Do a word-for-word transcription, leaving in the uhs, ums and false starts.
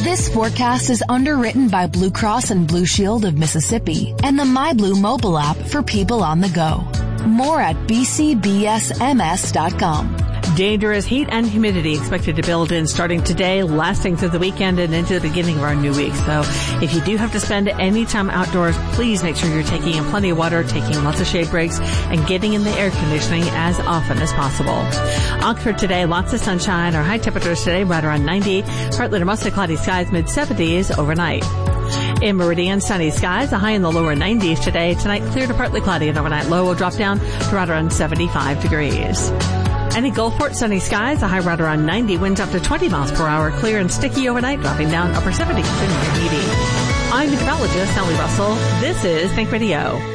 This forecast is underwritten by Blue Cross and Blue Shield of Mississippi and the MyBlue mobile app for people on the go. More at b c b s m s dot com. Dangerous heat and humidity expected to build in starting today, lasting through the weekend and into the beginning of our new week. So if you do have to spend any time outdoors, please make sure you're taking in plenty of water, taking lots of shade breaks, and getting in the air conditioning as often as possible. Oxford today, lots of sunshine. Our high temperatures today right around ninety. Partly to mostly cloudy skies, mid seventies overnight. In Meridian, sunny skies, a high in the lower nineties today. Tonight, clear to partly cloudy, and overnight low will drop down to right around seventy-five degrees. And in Gulfport, sunny skies, a high right around ninety, winds up to twenty miles per hour, clear and sticky overnight, dropping down upper seventies to near eighty. I'm meteorologist Ellie Russell. This is Think Radio.